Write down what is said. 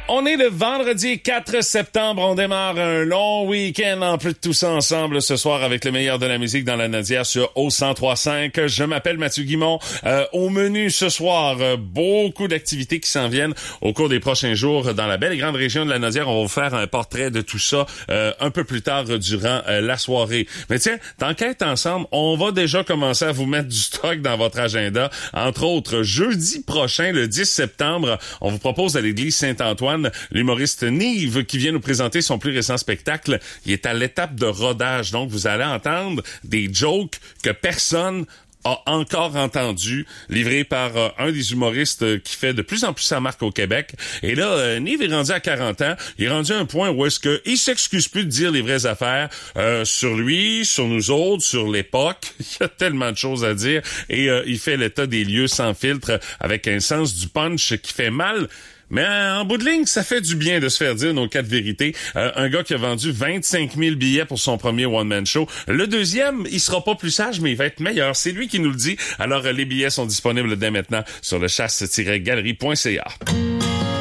On est le vendredi 4 septembre. On démarre un long week-end en plus de tout ça ensemble ce soir avec le meilleur de la musique dans la Nadière sur O103.5. Je m'appelle Mathieu Guimont. Au menu ce soir, beaucoup d'activités qui s'en viennent au cours des prochains jours dans la belle et grande région de la Nadière. On va vous faire un portrait de tout ça un peu plus tard durant la soirée. Mais tiens, t'enquête ensemble, on va déjà commencer à vous mettre du stock dans votre agenda. Entre autres, jeudi prochain, le 10 septembre, on vous propose à l'église Saint-Antoine l'humoriste Nive qui vient nous présenter son plus récent spectacle. Il est à l'étape de rodage, donc vous allez entendre des jokes que personne a encore entendu, livré par un des humoristes qui fait de plus en plus sa marque au Québec. Et là, Nive est rendu à 40 ans. Il est rendu à un point où est-ce que il s'excuse plus de dire les vraies affaires sur lui, sur nous autres, sur l'époque. Il y a tellement de choses à dire. Et il fait l'état des lieux sans filtre, avec un sens du punch qui fait mal. Mais en bout de ligne, ça fait du bien de se faire dire nos quatre vérités. Un gars qui a vendu 25 000 billets pour son premier one-man show. Le deuxième, il sera pas plus sage, mais il va être meilleur. C'est lui qui nous le dit. Alors, les billets sont disponibles dès maintenant sur le chasse-galerie.ca.